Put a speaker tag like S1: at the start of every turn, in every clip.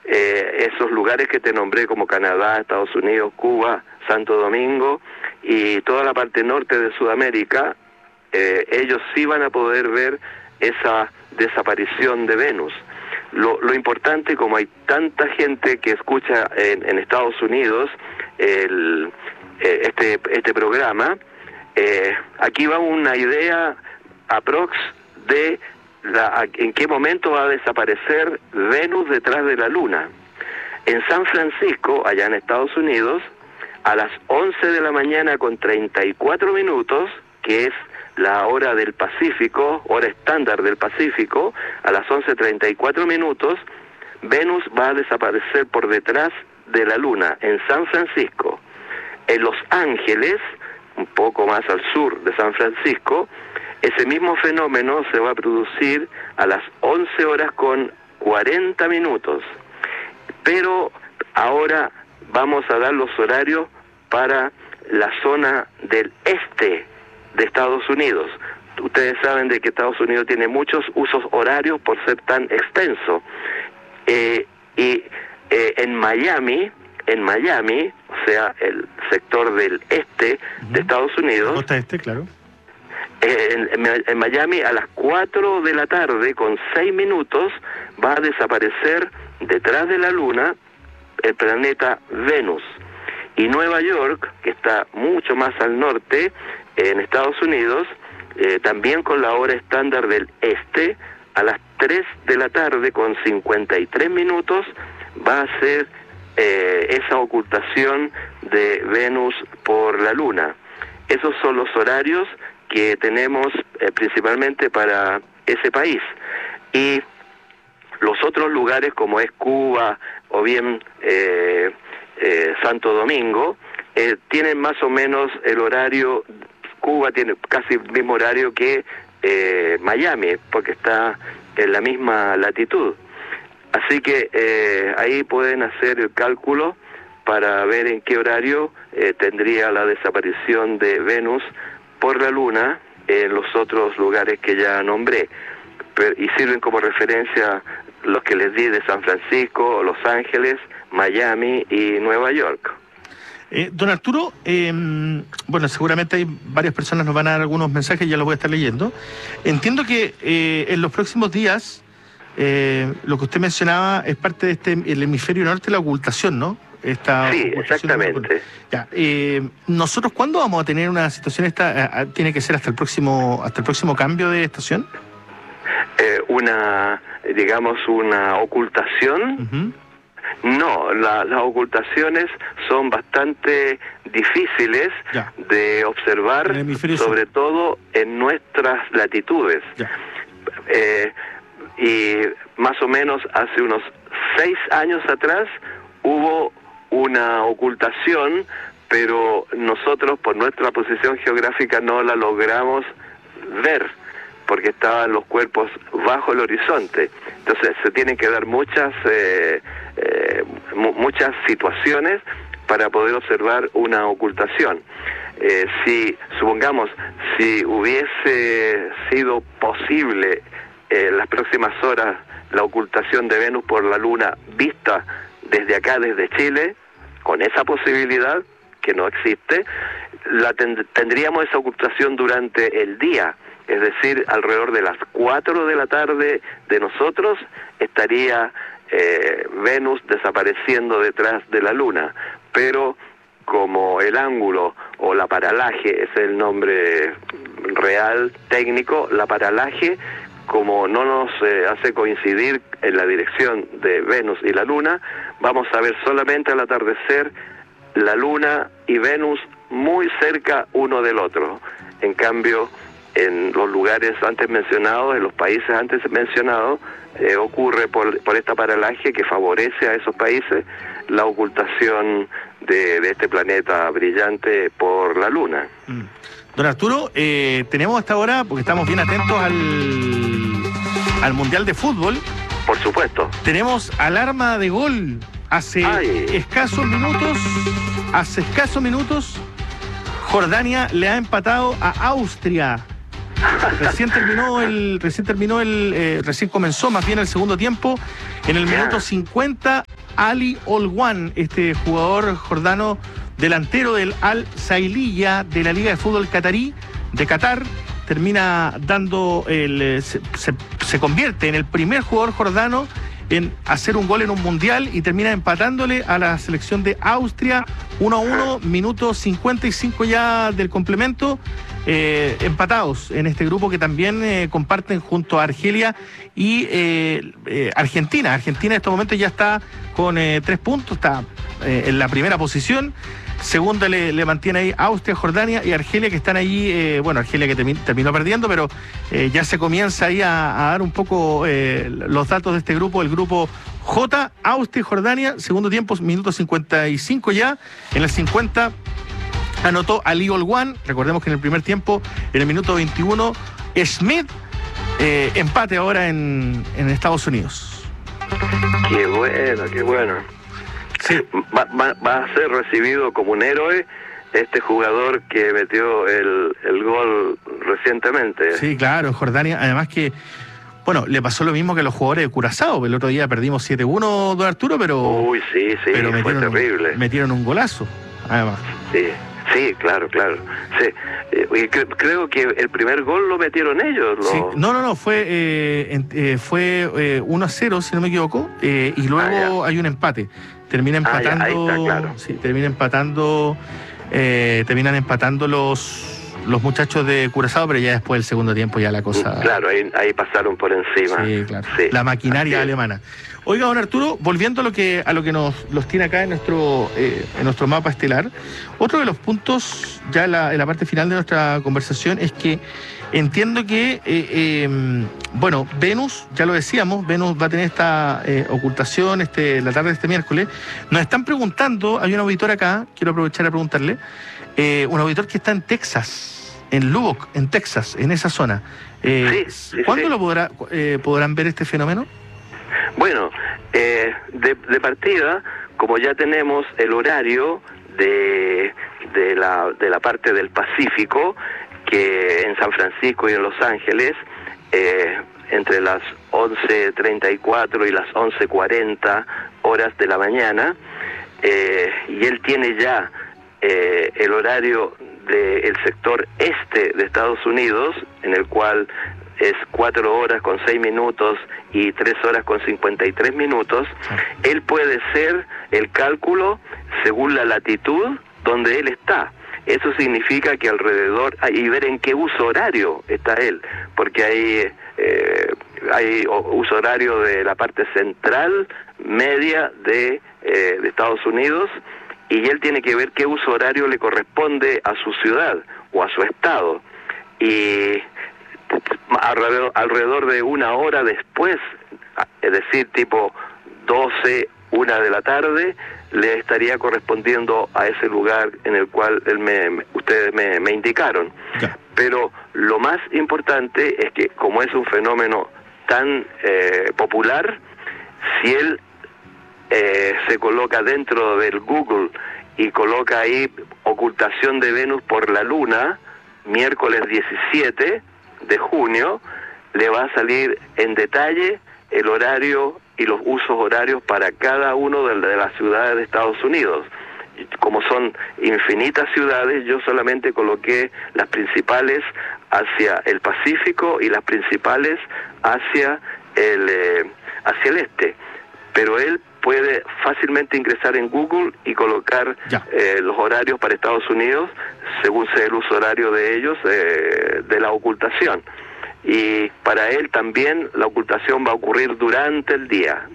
S1: esos lugares que te nombré como Canadá, Estados Unidos, Cuba, Santo Domingo y toda la parte norte de Sudamérica, ellos sí van a poder ver esa desaparición de Venus. Lo importante, como hay tanta gente que escucha en Estados Unidos este programa, aquí va una idea aprox de en qué momento va a desaparecer Venus detrás de la Luna. En San Francisco, allá en Estados Unidos, a las 11 de la mañana con 34 minutos, que es la hora del Pacífico, hora estándar del Pacífico, a las 11:34 minutos, Venus va a desaparecer por detrás de la Luna, en San Francisco. En Los Ángeles, un poco más al sur de San Francisco, ese mismo fenómeno se va a producir a las 11 horas con 40 minutos. Pero ahora vamos a dar los horarios para la zona del este de Estados Unidos. Ustedes saben de que Estados Unidos tiene muchos usos horarios por ser tan extenso. En Miami, o sea, el sector del este de Estados Unidos,
S2: la costa este, claro.
S1: En Miami a las 4 de la tarde con 6 minutos va a desaparecer detrás de la Luna el planeta Venus. Y Nueva York, que está mucho más al norte, en Estados Unidos, también con la hora estándar del este, a las 3 de la tarde con 53 minutos va a ser esa ocultación de Venus por la Luna. Esos son los horarios que tenemos principalmente para ese país. Y los otros lugares, como es Cuba o bien Santo Domingo, tienen más o menos el horario. Cuba tiene casi el mismo horario que Miami, porque está en la misma latitud. Así que ahí pueden hacer el cálculo para ver en qué horario tendría la desaparición de Venus por la Luna en los otros lugares que ya nombré. Y sirven como referencia los que les di de San Francisco, Los Ángeles, Miami y Nueva York.
S2: Don Arturo, bueno, seguramente hay varias personas nos van a dar algunos mensajes, ya los voy a estar leyendo. Entiendo que en los próximos días, lo que usted mencionaba es parte de el hemisferio norte, la ocultación, ¿no?
S1: Sí, exactamente.
S2: Ya, ¿nosotros cuándo vamos a tener una situación esta? ¿Tiene que ser hasta el próximo cambio de estación?
S1: Una ocultación.
S2: Uh-huh.
S1: No, las ocultaciones son bastante difíciles de observar, sobre todo en nuestras latitudes. Y más o menos hace unos 6 años atrás hubo una ocultación, pero nosotros por nuestra posición geográfica no la logramos ver, porque estaban los cuerpos bajo el horizonte. Entonces se tienen que dar muchas situaciones para poder observar una ocultación. Si hubiese sido posible en las próximas horas la ocultación de Venus por la Luna vista desde acá, desde Chile, con esa posibilidad que no existe, tendríamos esa ocultación durante el día. Es decir, alrededor de las 4 de la tarde de nosotros estaría Venus desapareciendo detrás de la Luna. Pero como el ángulo o la paralaje, es el nombre real técnico, la paralaje, como no nos hace coincidir en la dirección de Venus y la Luna, vamos a ver solamente al atardecer la Luna y Venus muy cerca uno del otro. En cambio, en los lugares antes mencionados, en los países antes mencionados, ocurre por esta paralaje que favorece a esos países la ocultación de este planeta brillante por la Luna.
S2: Don Arturo, tenemos hasta ahora, porque estamos bien atentos al Mundial de Fútbol.
S1: Por supuesto.
S2: Tenemos alarma de gol. Hace escasos minutos, Jordania le ha empatado a Austria. Recién comenzó más bien el segundo tiempo, en el minuto 50 Ali Olwan, este jugador jordano delantero del Al Sailiya de la Liga de Fútbol Catarí de Qatar, termina dando se convierte en el primer jugador jordano en hacer un gol en un mundial y termina empatándole a la selección de Austria 1-1, minuto 55 ya del complemento, empatados en este grupo que también comparten junto a Argelia y Argentina. Argentina en estos momentos ya está con 3 puntos, está en la primera posición. Segunda le mantiene ahí Austria, Jordania y Argelia, que están allí, Argelia que terminó perdiendo, pero ya se comienza ahí a dar un poco los datos de este grupo, el grupo J, Austria y Jordania, segundo tiempo, minuto 55 ya, en el 50 anotó Ali Olwan, recordemos que en el primer tiempo, en el minuto 21, Smith, empate ahora en Estados Unidos.
S1: Qué bueno.
S2: Sí.
S1: Va a ser recibido como un héroe este jugador que metió el gol recientemente.
S2: Sí, claro, en Jordania, además que, le pasó lo mismo que a los jugadores de Curazao, el otro día perdimos 7-1, don Arturo, pero
S1: fue terrible.
S2: Metieron un golazo, además.
S1: Sí, claro. Sí. Y creo que el primer gol lo metieron ellos.
S2: Sí. No, fue 1-0, si no me equivoco, y luego hay un empate. Termina empatando,
S1: ahí está, claro.
S2: Sí, terminan empatando los muchachos de Curazao, pero ya después del segundo tiempo ya la cosa...
S1: Claro, ahí pasaron por encima.
S2: Sí, claro. Sí. La maquinaria alemana. Oiga, don Arturo, volviendo a lo que los tiene acá en nuestro mapa estelar, otro de los puntos, ya en la parte final de nuestra conversación, es que entiendo que, Venus, ya lo decíamos, Venus va a tener esta ocultación la tarde de este miércoles. Nos están preguntando, hay un auditor acá, quiero aprovechar a preguntarle, un auditor que está en Texas, en Lubbock, en Texas, en esa zona. ¿Cuándo lo podrán ver este fenómeno?
S1: Bueno, de partida, como ya tenemos el horario de la parte del Pacífico, que en San Francisco y en Los Ángeles, entre las 11:34 y las 11:40 horas de la mañana, y él tiene ya el horario del sector este de Estados Unidos, en el cual es 4 horas con 6 minutos y 3 horas con 53 minutos, él puede hacer el cálculo según la latitud donde él está. Eso significa que alrededor, y ver en qué uso horario está él, porque hay uso horario de la parte central, media de Estados Unidos, y él tiene que ver qué uso horario le corresponde a su ciudad o a su estado. Y alrededor de 1 hora después, es decir, tipo 12, 1 de la tarde, le estaría correspondiendo a ese lugar en el cual ustedes me indicaron.
S2: Ya.
S1: Pero lo más importante es que, como es un fenómeno tan popular, si él se coloca dentro del Google y coloca ahí ocultación de Venus por la Luna, miércoles 17 de junio, le va a salir en detalle el horario y los usos horarios para cada uno de las ciudades de Estados Unidos. Como son infinitas ciudades, yo solamente coloqué las principales hacia el Pacífico y las principales hacia el este. Pero él puede fácilmente ingresar en Google y colocar los horarios para Estados Unidos según sea el uso horario de ellos, de la ocultación. Y para él también la ocultación va a ocurrir durante el día.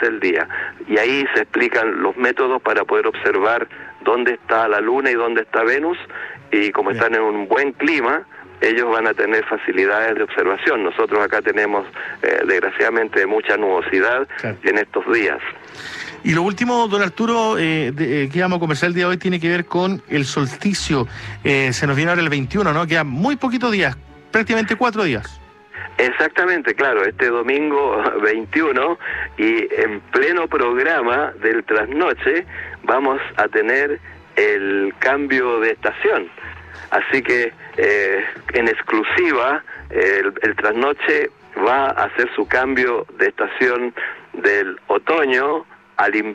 S1: Y ahí se explican los métodos para poder observar dónde está la Luna y dónde está Venus, y como están en un buen clima, ellos van a tener facilidades de observación. Nosotros acá tenemos, desgraciadamente, mucha nubosidad en estos días.
S2: Y lo último, don Arturo, que vamos a conversar el día de hoy tiene que ver con el solsticio. Se nos viene ahora el 21, ¿no? Quedan muy poquitos días, prácticamente 4 días.
S1: Exactamente, claro, este domingo 21, y en pleno programa del trasnoche vamos a tener el cambio de estación. Así que en exclusiva el trasnoche va a hacer su cambio de estación del otoño al invierno.